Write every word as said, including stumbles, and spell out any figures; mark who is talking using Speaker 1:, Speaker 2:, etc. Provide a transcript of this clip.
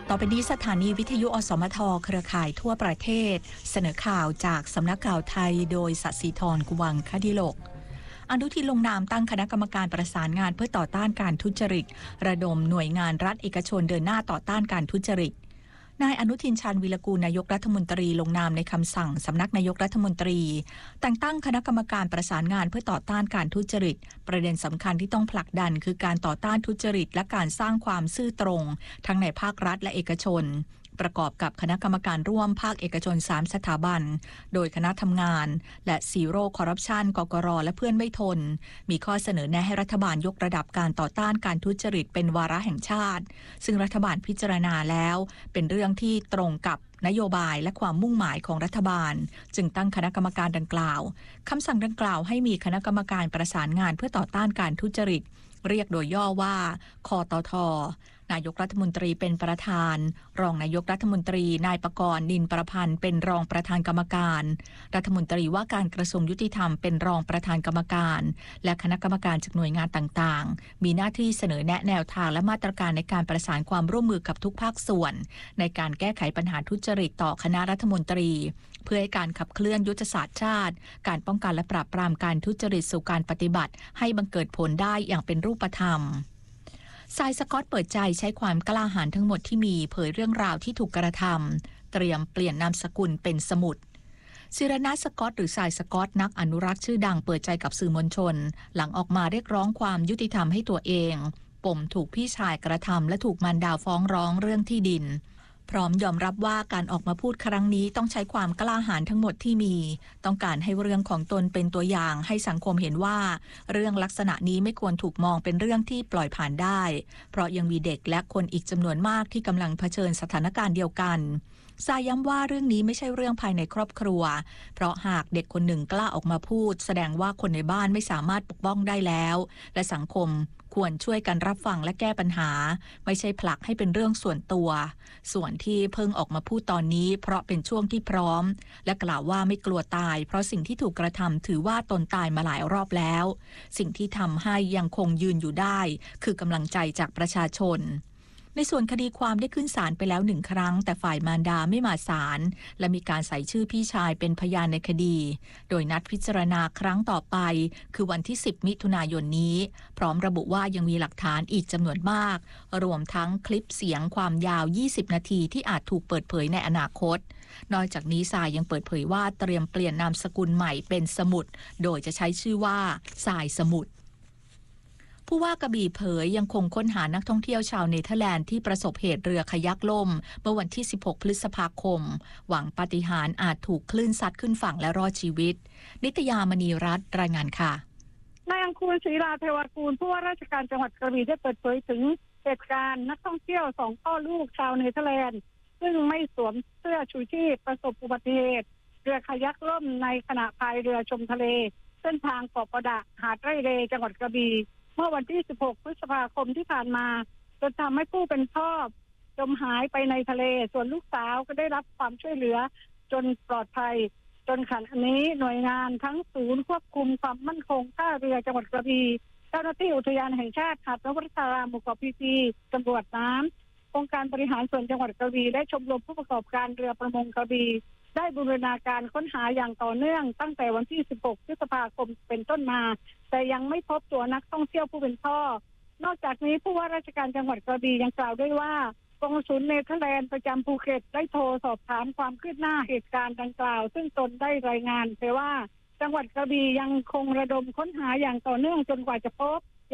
Speaker 1: ต่อไปนี้สถานีวิทยุอสมทเครือข่ายทั่วประเทศเสนอข่าวจากสำนักข่าวไทยโดยศศิธร กุวังคดิโลกอนุทินลงนามตั้งคณะกรรมการประสานงานเพื่อต่อต้านการทุจริตระดมหน่วยงานรัฐเอกชนเดินหน้าต่อต้านการทุจริตนายอนุทินชาญวีรกูลนายกรัฐมนตรีลงนามในคำสั่งสำนักนายกรัฐมนตรีแต่งตั้งคณะกรรมการประสานงานเพื่อต่อต้านการทุจริตประเด็นสำคัญที่ต้องผลักดันคือการต่อต้านทุจริตและการสร้างความซื่อตรงทั้งในภาครัฐและเอกชนประกอบกับคณะกรรมการร่วมภาคเอกชนสามสถาบันโดยคณะทำงานและซีโร่คอร์รัปชันกกรและเพื่อนไม่ทนมีข้อเสนอแนะให้รัฐบาลยกระดับการต่อต้านการทุจริตเป็นวาระแห่งชาติซึ่งรัฐบาลพิจารณาแล้วเป็นเรื่องที่ตรงกับนโยบายและความมุ่งหมายของรัฐบาลจึงตั้งคณะกรรมการดังกล่าวคำสั่งดังกล่าวให้มีคณะกรรมการประสานงานเพื่อต่อต้านการทุจริตเรียกโดยย่อว่าคตท.นายกรัฐมนตรีเป็นประธานรองนายกรัฐมนตรีนายปกรณ์นินประพันธ์เป็นรองประธานกรรมการรัฐมนตรีว่าการกระทรวงยุติธรรมเป็นรองประธานกรรมการและคณะกรรมการจากหน่วยงานต่างๆมีหน้าที่เสนอแนะแนวทางและมาตรการในการประสานความร่วมมือกับทุกภาคส่วนในการแก้ไขปัญหาทุจริตต่อคณะรัฐมนตรีเพื่อให้การขับเคลื่อนยุทธศาสตร์ชาติการป้องกันและปราบปรามการทุจริตสู่การปฏิบัติให้บังเกิดผลได้อย่างเป็นรูปธรรมทรายสกอตเปิดใจใช้ความกล้าหาญทั้งหมดที่มีเผยเรื่องราวที่ถูกกระทำเตรียมเปลี่ยนนามสกุลเป็นสมุดศิรณัฐสกอตหรือทรายสกอตนักอนุรักษ์ชื่อดังเปิดใจกับสื่อมวลชนหลังออกมาเรียกร้องความยุติธรรมให้ตัวเองปมถูกพี่ชายกระทำและถูกมารดาฟ้องร้องเรื่องที่ดินพร้อมยอมรับว่าการออกมาพูดครั้งนี้ต้องใช้ความกล้าหาญทั้งหมดที่มีต้องการให้เรื่องของตนเป็นตัวอย่างให้สังคมเห็นว่าเรื่องลักษณะนี้ไม่ควรถูกมองเป็นเรื่องที่ปล่อยผ่านได้เพราะยังมีเด็กและคนอีกจำนวนมากที่กำลังเผชิญสถานการณ์เดียวกันทรายย้ำว่าเรื่องนี้ไม่ใช่เรื่องภายในครอบครัวเพราะหากเด็กคนหนึ่งกล้าออกมาพูดแสดงว่าคนในบ้านไม่สามารถปกป้องได้แล้วและสังคมควรช่วยกันรับฟังและแก้ปัญหาไม่ใช่ผลักให้เป็นเรื่องส่วนตัวส่วนที่เพิ่งออกมาพูดตอนนี้เพราะเป็นช่วงที่พร้อมและกล่าวว่าไม่กลัวตายเพราะสิ่งที่ถูกกระทำถือว่าตนตายมาหลายรอบแล้วสิ่งที่ทำให้ยังคงยืนอยู่ได้คือกำลังใจจากประชาชนในส่วนคดีความได้ขึ้นศาลไปแล้วหนึ่งครั้งแต่ฝ่ายมารดาไม่มาศาลและมีการใส่ชื่อพี่ชายเป็นพยานในคดีโดยนัดพิจารณาครั้งต่อไปคือวันที่สิบมิถุนายนนี้พร้อมระบุว่ายังมีหลักฐานอีกจำนวนมากรวมทั้งคลิปเสียงความยาวยี่สิบนาทีที่อาจถูกเปิดเผยในอนาคตนอกจากนี้ทรายยังเปิดเผยว่าเตรียมเปลี่ยนนามสกุลใหม่เป็นสมุดโดยจะใช้ชื่อว่าทรายสมุดผู้ว่ากระบี่เผยยังคงค้นหานักท่องเที่ยวชาวเนเธอร์แลนด์ที่ประสบเหตุเรือคายักล่มเมื่อวันที่สิบหกพฤษภาคมหวังปาฏิหาริย์อาจถูกคลื่นซัดขึ้นฝั่งและรอดชีวิตนิตยามณีรัตน์รายงานค่ะ
Speaker 2: นายอังคูลศรีลาเทวกูลผู้ว่าราชการจังหวัดกระบี่ได้เปิดเผยถึงเหตุการณ์นักท่องเที่ยวสองพ่อลูกชาวเนเธอร์แลนด์ซึ่งไม่สวมเสื้อชูชีพประสบอุบัติเหตุเรือคายักล่มในขณะพายเรือชมทะเลเส้นทางเกาะประดะหาดไร่เลจังหวัดกระบี่เมื่อวันที่สิบหกพฤษภาคมที่ผ่านมาจนทำให้ผู้เป็นพ่อจมหายไปในทะเลส่วนลูกสาวก็ได้รับความช่วยเหลือจนปลอดภัยจนขณะนี้หน่วยงานทั้งศูนย์ควบคุมความมั่นคงท่าเรือจังหวัดกระบี่เจ้าหน้าที่อุทยานแห่งชาติหาดนพรัตราหมู่เกาะพีพีตำรวจน้ำองค์การบริหารส่วนจังหวัดกระบี่และชมรมผู้ประกอบการเรือประมงกระบี่ได้บูรณาการค้นหาอย่างต่อเนื่องตั้งแต่วันที่สิบหกพฤษภาคมเป็นต้นมาแต่ยังไม่พบตัวนักท่องเที่ยวผู้เป็นพ่อนอกจากนี้ผู้ว่าราชการจังหวัดกระบี่ยังกล่าวด้วยว่ากองศูนย์เนเธอร์แลนด์ประจำภูเก็ตได้โทรสอบถามความคืบหน้าเหตุการณ์ดังกล่าวซึ่งตนได้รายงานไปว่าจังหวัดกระบี่ยังคงระดมค้นหาอย่างต่อเนื่องจนกว่าจะพบ